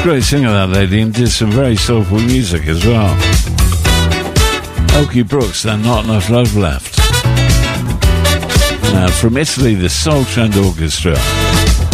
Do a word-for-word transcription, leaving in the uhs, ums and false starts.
Great singer, that lady, and did some very soulful music as well. Okie Brooks, then Not Enough Love Left. Now, from Italy, the Soul Trend Orchestra.